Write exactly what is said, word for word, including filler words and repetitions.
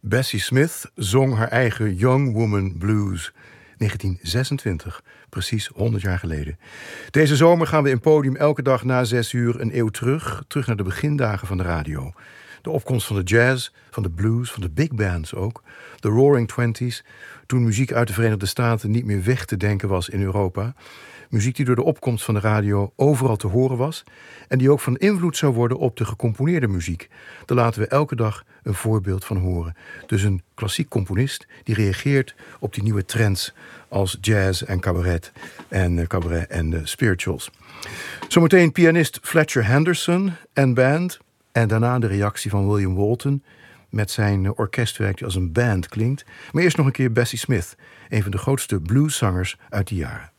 Bessie Smith zong haar eigen Young Woman Blues. negentien zesentwintig, precies honderd jaar geleden. Deze zomer gaan we in Podium elke dag na zes uur een eeuw terug. Terug naar de begindagen van de radio. De opkomst van de jazz, van de blues, van de big bands ook. De Roaring Twenties, toen muziek uit de Verenigde Staten niet meer weg te denken was in Europa. Muziek die door de opkomst van de radio overal te horen was en die ook van invloed zou worden op de gecomponeerde muziek. Daar laten we elke dag een voorbeeld van horen. Dus een klassiek componist die reageert op die nieuwe trends als jazz en cabaret en uh, cabaret en uh, spirituals. Zometeen pianist Fletcher Henderson en band en daarna de reactie van William Walton met zijn uh, orkestwerk die als een band klinkt. Maar eerst nog een keer Bessie Smith, een van de grootste blueszangers uit die jaren.